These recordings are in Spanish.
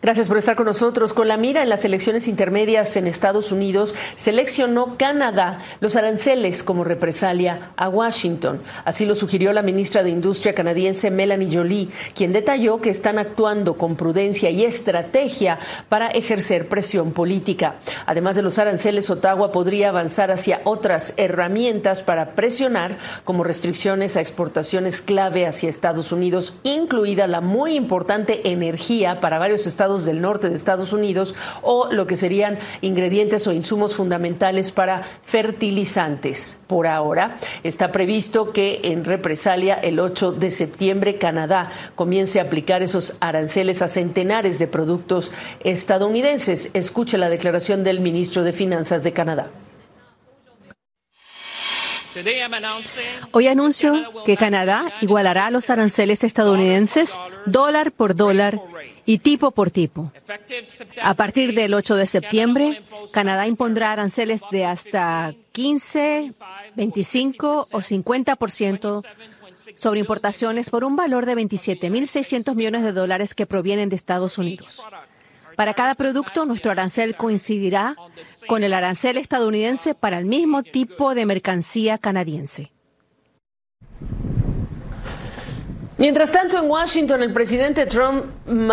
Gracias por estar con nosotros. Con la mira en las elecciones intermedias en Estados Unidos, seleccionó Canadá los aranceles como represalia a Washington. Así lo sugirió la ministra de Industria canadiense Mélanie Joly, quien detalló que están actuando con prudencia y estrategia para ejercer presión política. Además de los aranceles, Ottawa podría avanzar hacia otras herramientas para presionar, como restricciones a exportaciones clave hacia Estados Unidos, incluida la muy importante energía para varios estados del norte de Estados Unidos, o lo que serían ingredientes o insumos fundamentales para fertilizantes. Por ahora, está previsto que en represalia el 8 de septiembre Canadá comience a aplicar esos aranceles a centenares de productos estadounidenses. Escuche la declaración del ministro de Finanzas de Canadá. Hoy anuncio que Canadá igualará los aranceles estadounidenses dólar por dólar y tipo por tipo. A partir del 8 de septiembre, Canadá impondrá aranceles de hasta 15, 25 o 50% sobre importaciones por un valor de $27.600 millones que provienen de Estados Unidos. Para cada producto, nuestro arancel coincidirá con el arancel estadounidense para el mismo tipo de mercancía canadiense. Mientras tanto, en Washington, el presidente Trump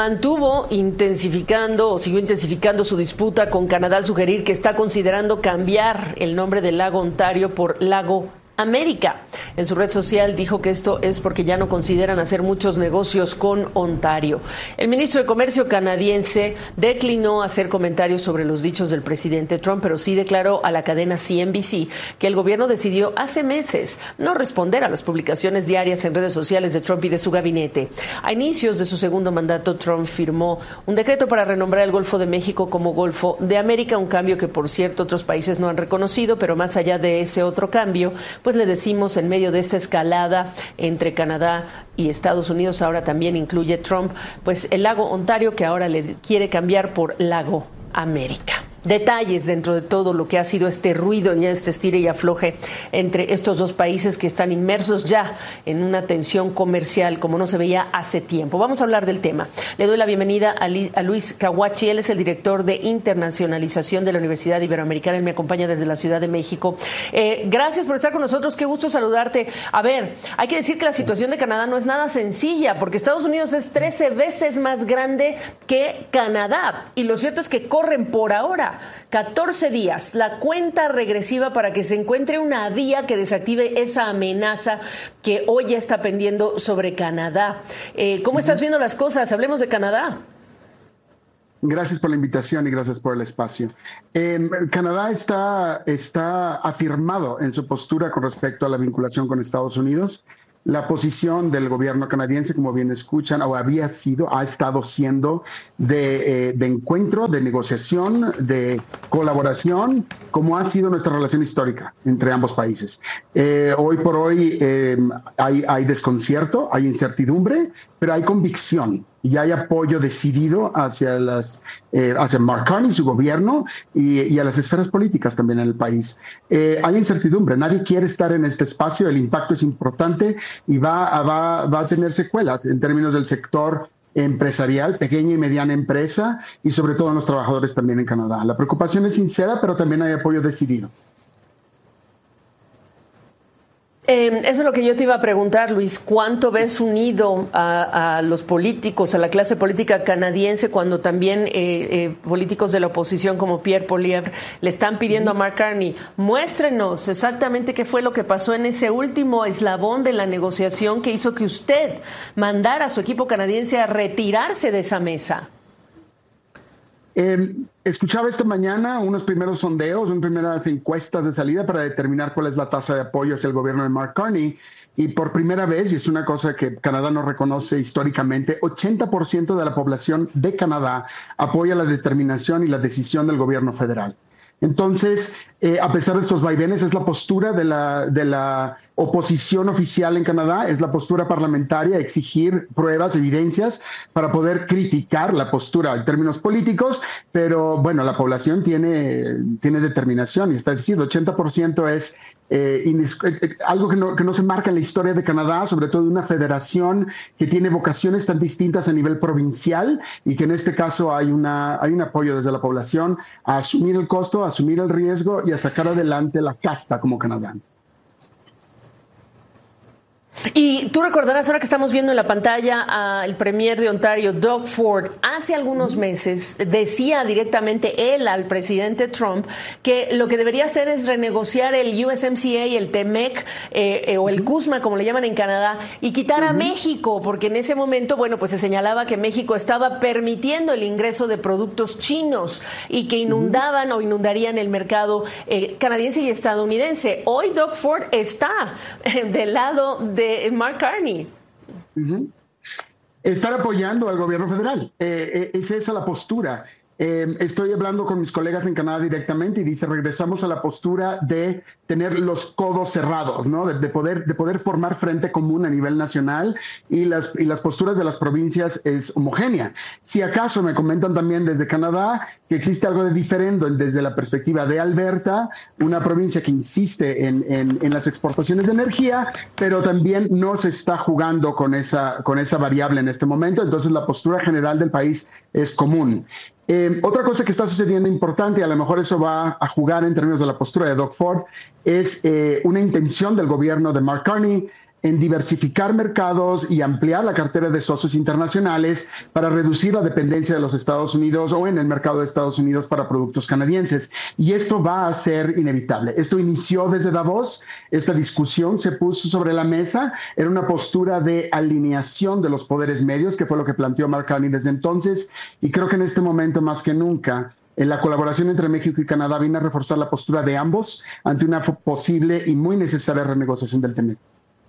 siguió intensificando su disputa con Canadá al sugerir que está considerando cambiar el nombre del lago Ontario por Lago América. En su red social dijo que esto es porque ya no consideran hacer muchos negocios con Ontario. El ministro de Comercio canadiense declinó hacer comentarios sobre los dichos del presidente Trump, pero sí declaró a la cadena CNBC que el gobierno decidió hace meses no responder a las publicaciones diarias en redes sociales de Trump y de su gabinete. A inicios de su segundo mandato, Trump firmó un decreto para renombrar el Golfo de México como Golfo de América, un cambio que, por cierto, otros países no han reconocido, pero más allá de ese otro cambio, pues le decimos, en medio de esta escalada entre Canadá y Estados Unidos, ahora también incluye Trump, pues el lago Ontario, que ahora le quiere cambiar por Lago América. Detalles dentro de todo lo que ha sido este ruido y este estire y afloje entre estos dos países que están inmersos ya en una tensión comercial como no se veía hace tiempo. Vamos a hablar del tema. Le doy la bienvenida a Luis Caguachi. Él es el director de internacionalización de la Universidad Iberoamericana. Él me acompaña desde la Ciudad de México. Gracias por estar con nosotros. Qué gusto saludarte. A ver, hay que decir que la situación de Canadá no es nada sencilla, porque Estados Unidos es 13 veces más grande que Canadá. Y lo cierto es que corren por ahora 14 días, la cuenta regresiva para que se encuentre una vía que desactive esa amenaza que hoy ya está pendiendo sobre Canadá. ¿Cómo estás viendo las cosas? Hablemos de Canadá. Gracias por la invitación y gracias por el espacio. Canadá está afirmado en su postura con respecto a la vinculación con Estados Unidos. La posición del gobierno canadiense, como bien escuchan, ha estado siendo de encuentro, de negociación, de colaboración, como ha sido nuestra relación histórica entre ambos países. Hoy por hoy hay desconcierto, hay incertidumbre, pero hay convicción y hay apoyo decidido hacia Mark Carney, su gobierno, y a las esferas políticas también en el país. Hay incertidumbre, nadie quiere estar en este espacio, el impacto es importante y va a tener secuelas en términos del sector empresarial, pequeña y mediana empresa, y sobre todo en los trabajadores también en Canadá. La preocupación es sincera, pero también hay apoyo decidido. Eso es lo que yo te iba a preguntar, Luis. ¿Cuánto ves unido a los políticos, a la clase política canadiense, cuando también políticos de la oposición como Pierre Poilievre le están pidiendo a Mark Carney, muéstrenos exactamente qué fue lo que pasó en ese último eslabón de la negociación que hizo que usted mandara a su equipo canadiense a retirarse de esa mesa? Escuchaba esta mañana unos primeros sondeos, unas primeras encuestas de salida para determinar cuál es la tasa de apoyo hacia el gobierno de Mark Carney. Y por primera vez, y es una cosa que Canadá no reconoce históricamente, 80% de la población de Canadá apoya la determinación y la decisión del gobierno federal. Entonces, a pesar de estos vaivenes, es la postura de la oposición oficial en Canadá, es la postura parlamentaria, exigir pruebas, evidencias para poder criticar la postura en términos políticos, pero bueno, la población tiene determinación y está diciendo 80% es algo que no se marca en la historia de Canadá, sobre todo de una federación que tiene vocaciones tan distintas a nivel provincial y que en este caso hay un apoyo desde la población a asumir el costo, a asumir el riesgo y a sacar adelante la casta como Canadá. Y tú recordarás ahora que estamos viendo en la pantalla al premier de Ontario, Doug Ford, hace algunos meses decía directamente él al presidente Trump que lo que debería hacer es renegociar el USMCA, el TEMEC o el CUSMA, como le llaman en Canadá, y quitar a México, porque en ese momento, bueno, pues se señalaba que México estaba permitiendo el ingreso de productos chinos y que inundaban o inundarían el mercado canadiense y estadounidense. Hoy Doug Ford está del lado de Mark Carney. Estar apoyando al gobierno federal. Es esa la postura. Estoy hablando con mis colegas en Canadá directamente y dice, regresamos a la postura de tener los codos cerrados, ¿no? De poder formar frente común a nivel nacional y las posturas de las provincias es homogénea. Si acaso me comentan también desde Canadá que existe algo de diferente desde la perspectiva de Alberta, una provincia que insiste en las exportaciones de energía, pero también no se está jugando con esa variable en este momento, entonces la postura general del país es común. Otra cosa que está sucediendo importante, y a lo mejor eso va a jugar en términos de la postura de Doug Ford, es una intención del gobierno de Mark Carney en diversificar mercados y ampliar la cartera de socios internacionales para reducir la dependencia de los Estados Unidos o en el mercado de Estados Unidos para productos canadienses. Y esto va a ser inevitable. Esto inició desde Davos, esta discusión se puso sobre la mesa, era una postura de alineación de los poderes medios, que fue lo que planteó Mark Carney desde entonces, y creo que en este momento más que nunca, en la colaboración entre México y Canadá viene a reforzar la postura de ambos ante una posible y muy necesaria renegociación del TEMEC.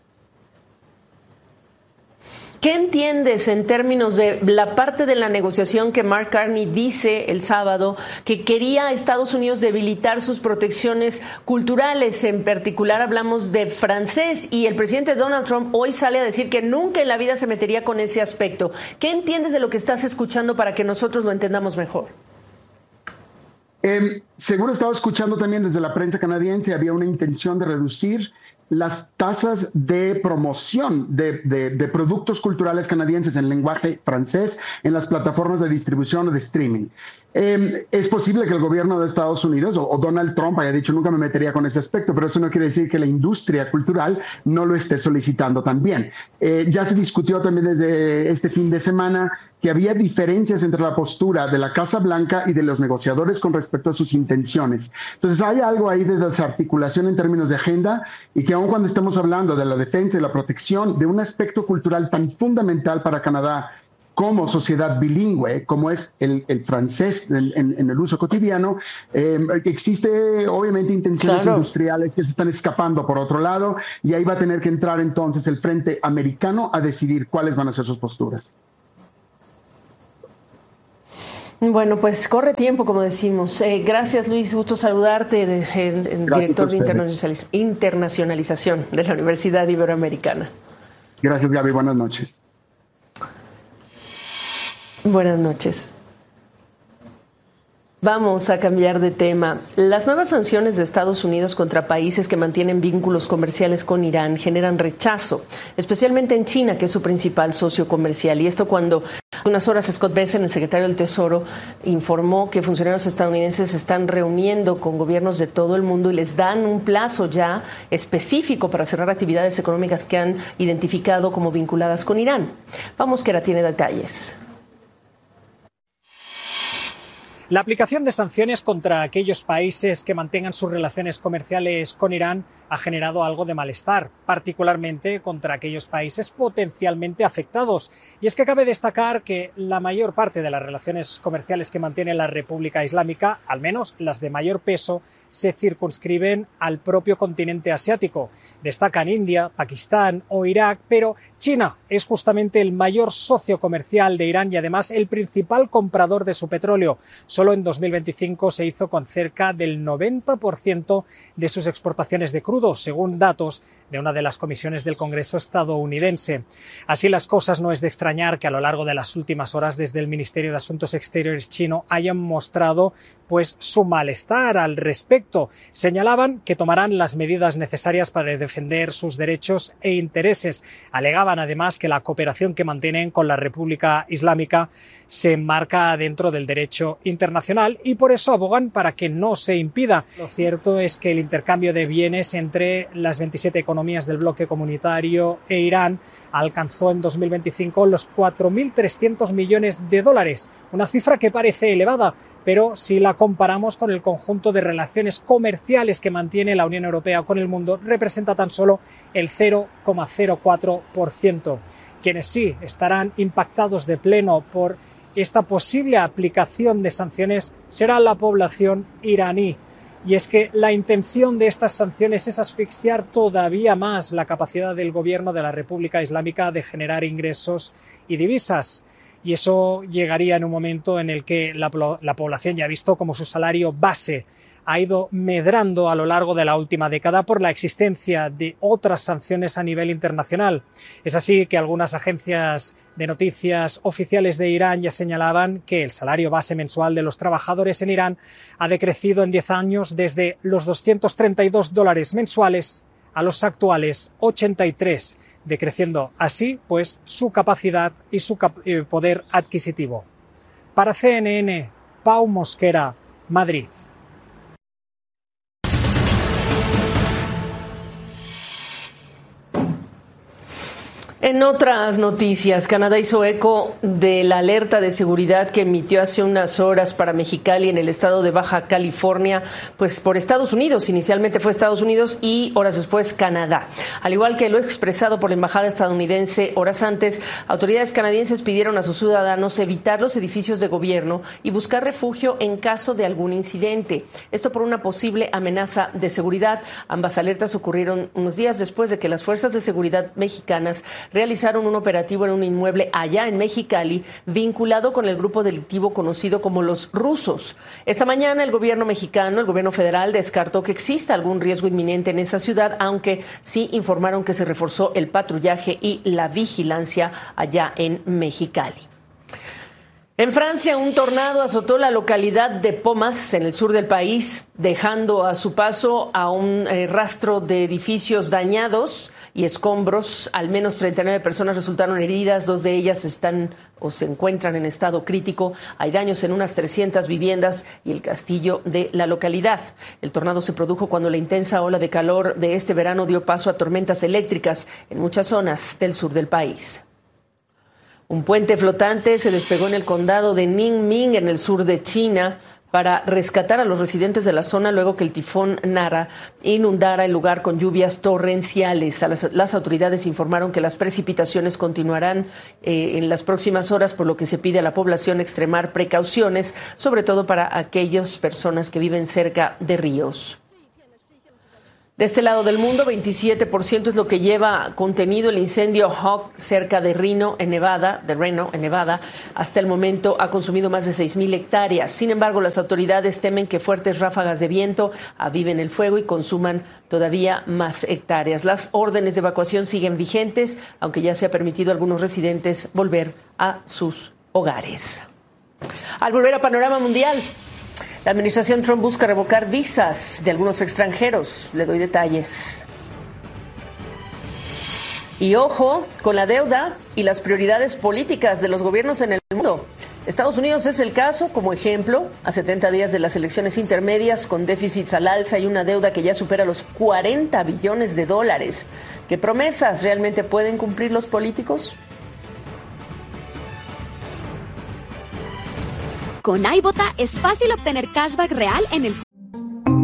¿Qué entiendes en términos de la parte de la negociación que Mark Carney dice el sábado que quería a Estados Unidos debilitar sus protecciones culturales? En particular hablamos de francés y el presidente Donald Trump hoy sale a decir que nunca en la vida se metería con ese aspecto. ¿Qué entiendes de lo que estás escuchando para que nosotros lo entendamos mejor? Según he estado escuchando también desde la prensa canadiense, había una intención de reducir las tasas de promoción de productos culturales canadienses en lenguaje francés en las plataformas de distribución o de streaming. Es posible que el gobierno de Estados Unidos o Donald Trump haya dicho nunca me metería con ese aspecto, pero eso no quiere decir que la industria cultural no lo esté solicitando también. Ya se discutió también desde este fin de semana que había diferencias entre la postura de la Casa Blanca y de los negociadores con respecto a sus intenciones. Entonces hay algo ahí de desarticulación en términos de agenda y que aun cuando estemos hablando de la defensa y la protección de un aspecto cultural tan fundamental para Canadá como sociedad bilingüe, como es el francés en el uso cotidiano, existe obviamente intenciones industriales que se están escapando por otro lado y ahí va a tener que entrar entonces el frente americano a decidir cuáles van a ser sus posturas. Bueno, pues corre tiempo, como decimos. Gracias, Luis. Gusto saludarte, director de internacionalización de la Universidad Iberoamericana. Gracias, Gaby. Buenas noches. Buenas noches. Vamos a cambiar de tema. Las nuevas sanciones de Estados Unidos contra países que mantienen vínculos comerciales con Irán generan rechazo, especialmente en China, que es su principal socio comercial. Y esto cuando hace unas horas Scott Bessent, el secretario del Tesoro, informó que funcionarios estadounidenses se están reuniendo con gobiernos de todo el mundo y les dan un plazo ya específico para cerrar actividades económicas que han identificado como vinculadas con Irán. Vamos, que ahora tiene detalles. La aplicación de sanciones contra aquellos países que mantengan sus relaciones comerciales con Irán ha generado algo de malestar, particularmente contra aquellos países potencialmente afectados. Y es que cabe destacar que la mayor parte de las relaciones comerciales que mantiene la República Islámica, al menos las de mayor peso, se circunscriben al propio continente asiático. Destacan India, Pakistán o Irak, pero China es justamente el mayor socio comercial de Irán y además el principal comprador de su petróleo. Solo en 2025 se hizo con cerca del 90% de sus exportaciones de crudo. crudo, según datos de una de las comisiones del Congreso estadounidense. Así las cosas, no es de extrañar que a lo largo de las últimas horas desde el Ministerio de Asuntos Exteriores chino hayan mostrado pues su malestar al respecto. Señalaban que tomarán las medidas necesarias para defender sus derechos e intereses. Alegaban además que la cooperación que mantienen con la República Islámica se enmarca dentro del derecho internacional y por eso abogan para que no se impida. Lo cierto es que el intercambio de bienes entre las 27 economías del bloque comunitario e Irán alcanzó en 2025 los 4.300 millones de dólares, una cifra que parece elevada, pero si la comparamos con el conjunto de relaciones comerciales que mantiene la Unión Europea con el mundo, representa tan solo el 0,04%. Quienes sí estarán impactados de pleno por esta posible aplicación de sanciones será la población iraní. Y es que la intención de estas sanciones es asfixiar todavía más la capacidad del gobierno de la República Islámica de generar ingresos y divisas. Y eso llegaría en un momento en el que la población ya ha visto cómo su salario base ha ido medrando a lo largo de la última década por la existencia de otras sanciones a nivel internacional. Es así que algunas agencias de noticias oficiales de Irán ya señalaban que el salario base mensual de los trabajadores en Irán ha decrecido en 10 años desde los $232 mensuales a los actuales 83, decreciendo así pues su capacidad y su poder adquisitivo. Para CNN, Pau Mosquera, Madrid. En otras noticias, Canadá hizo eco de la alerta de seguridad que emitió hace unas horas para Mexicali en el estado de Baja California, pues por Estados Unidos. Inicialmente fue Estados Unidos y horas después Canadá. Al igual que lo expresado por la embajada estadounidense horas antes, autoridades canadienses pidieron a sus ciudadanos evitar los edificios de gobierno y buscar refugio en caso de algún incidente. Esto por una posible amenaza de seguridad. Ambas alertas ocurrieron unos días después de que las fuerzas de seguridad mexicanas realizaron un operativo en un inmueble allá en Mexicali vinculado con el grupo delictivo conocido como los rusos. Esta mañana el gobierno mexicano, el gobierno federal, descartó que exista algún riesgo inminente en esa ciudad, aunque sí informaron que se reforzó el patrullaje y la vigilancia allá en Mexicali. En Francia, un tornado azotó la localidad de Pomas, en el sur del país, dejando a su paso a un rastro de edificios dañados y escombros. Al menos 39 personas resultaron heridas, 2 de ellas están o se encuentran en estado crítico. Hay daños en unas 300 viviendas y el castillo de la localidad. El tornado se produjo cuando la intensa ola de calor de este verano dio paso a tormentas eléctricas en muchas zonas del sur del país. Un puente flotante se despegó en el condado de Ningming, en el sur de China, para rescatar a los residentes de la zona luego que el tifón Nara inundara el lugar con lluvias torrenciales. Las autoridades informaron que las precipitaciones continuarán en las próximas horas, por lo que se pide a la población extremar precauciones, sobre todo para aquellas personas que viven cerca de ríos. De este lado del mundo, 27% es lo que lleva contenido el incendio Hawk cerca de Reno, en Nevada. Hasta el momento ha consumido más de 6,000 hectáreas. Sin embargo, las autoridades temen que fuertes ráfagas de viento aviven el fuego y consuman todavía más hectáreas. Las órdenes de evacuación siguen vigentes, aunque ya se ha permitido a algunos residentes volver a sus hogares. Al volver a Panorama Mundial, la administración Trump busca revocar visas de algunos extranjeros. Le doy detalles. Y ojo con la deuda y las prioridades políticas de los gobiernos en el mundo. Estados Unidos es el caso, como ejemplo, a 70 días de las elecciones intermedias, con déficits al alza y una deuda que ya supera los $40 billones. ¿Qué promesas realmente pueden cumplir los políticos? Con iBota es fácil obtener cashback real en el